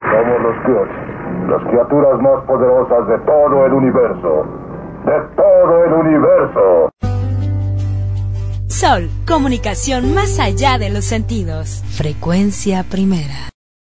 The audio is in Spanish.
Somos los Kyoshi, las criaturas más poderosas de todo el universo. ¡De todo el universo! Sol, comunicación más allá de los sentidos. Frecuencia primera.